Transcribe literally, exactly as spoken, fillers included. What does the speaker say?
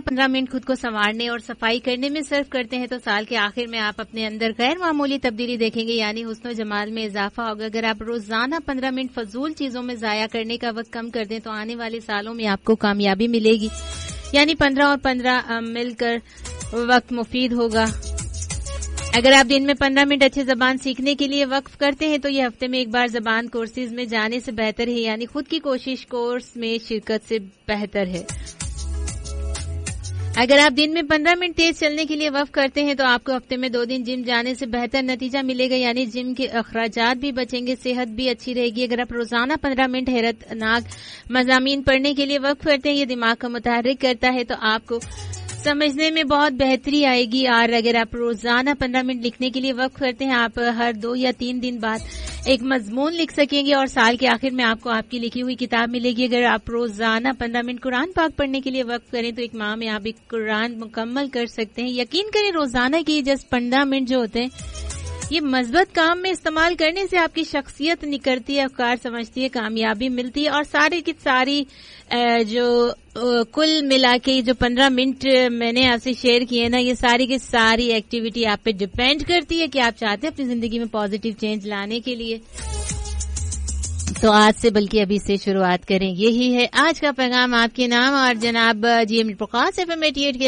پندرہ منٹ خود کو سنوارنے اور صفائی کرنے میں صرف کرتے ہیں تو سال کے آخر میں آپ اپنے اندر غیر معمولی تبدیلی دیکھیں گے، یعنی حسن و جمال میں اضافہ ہوگا۔ اگر آپ روزانہ پندرہ منٹ فضول چیزوں میں ضائع کرنے کا وقت کم کر دیں تو آنے والے سالوں میں آپ کو کامیابی ملے گی، یعنی پندرہ اور پندرہ مل کر وقت مفید ہوگا۔ اگر آپ دن میں پندرہ منٹ اچھے زبان سیکھنے کے لیے وقف کرتے ہیں تو یہ ہفتے میں ایک بار زبان کورسز میں جانے سے بہتر ہے، یعنی خود کی کوشش کورس میں شرکت سے بہتر ہے۔ اگر آپ دن میں پندرہ منٹ تیز چلنے کے لیے وقف کرتے ہیں تو آپ کو ہفتے میں دو دن جم جانے سے بہتر نتیجہ ملے گا، یعنی جم کے اخراجات بھی بچیں گے، صحت بھی اچھی رہے گی۔ اگر آپ روزانہ پندرہ منٹ حیرت ناک مضامین پڑھنے کے لیے وقف کرتے ہیں، یہ دماغ کو متحرک کرتا ہے تو آپ کو سمجھنے میں بہت بہتری آئے گی۔ اور اگر آپ روزانہ پندرہ منٹ لکھنے کے لیے وقف کرتے ہیں، آپ ہر دو یا تین دن بعد ایک مضمون لکھ سکیں گے اور سال کے آخر میں آپ کو آپ کی لکھی ہوئی کتاب ملے گی۔ اگر آپ روزانہ پندرہ منٹ قرآن پاک پڑھنے کے لیے وقف کریں تو ایک ماہ میں آپ ایک قرآن مکمل کر سکتے ہیں۔ یقین کریں روزانہ کی جس پندرہ منٹ جو ہوتے ہیں یہ مثبت کام میں استعمال کرنے سے آپ کی شخصیت نکھرتی ہے، افکار سمجھتی ہے، کامیابی ملتی ہے، اور ساری کی ساری جو کل ملا کے جو پندرہ منٹ میں نے آپ سے شیئر کیے نا، یہ ساری کی ساری ایکٹیویٹی آپ پہ ڈیپینڈ کرتی ہے کہ آپ چاہتے ہیں اپنی زندگی میں پازیٹیو چینج لانے کے لیے۔ تو آج سے بلکہ ابھی سے شروعات کریں۔ یہی ہے آج کا پیغام آپ کے نام اور جناب G M Prakash F M eighty eight کے